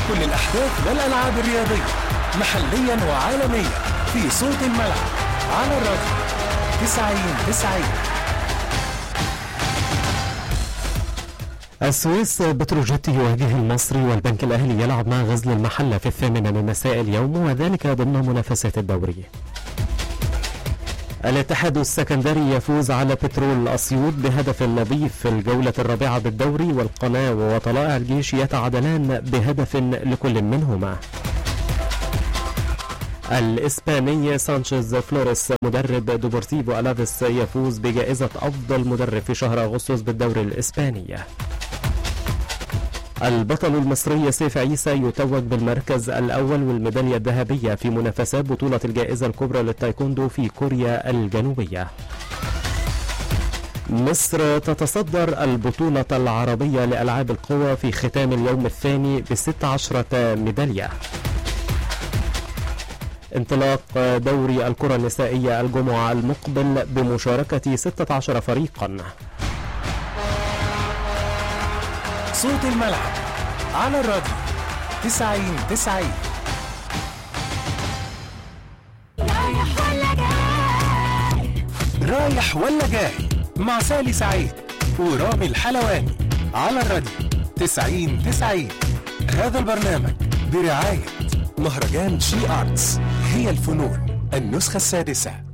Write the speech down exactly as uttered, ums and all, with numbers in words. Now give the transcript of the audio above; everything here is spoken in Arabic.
كل الأحداث والألعاب الرياضية محليا وعالميا في صوت الملعب على الراديو تسعين تسعين. السويس بتروجيت يواجه المصري والبنك الأهلي يلعب مع غزل المحلة في الثامنة من مساء اليوم، وذلك ضمن منافسات الدوري. الاتحاد السكندري يفوز على بترول أسيوط بهدف نظيف في الجولة الرابعة بالدوري، والقناة وطلائع الجيش يتعادلان بهدف لكل منهما. الإسباني سانشيز فلوريس مدرب دوبورتيفو ألافيس يفوز بجائزة أفضل مدرب في شهر أغسطس بالدوري الإسباني. البطل المصري سيف عيسى يتوج بالمركز الأول والميدالية الذهبية في منافسات بطولة الجائزة الكبرى للتايكوندو في كوريا الجنوبية. مصر تتصدر البطولة العربية لألعاب القوى في ختام اليوم الثاني بست عشرة ميدالية. انطلاق دوري الكرة النسائية الجمعة المقبل بمشاركة ستة عشر فريقا. صوت الملعب على الراديو تسعين تسعين. رايح ولا جاي رايح ولا جاي مع سالي سعيد ورامي الحلواني على الراديو تسعين تسعين. هذا البرنامج برعاية مهرجان شي آرتس، هي الفنون النسخة السادسة.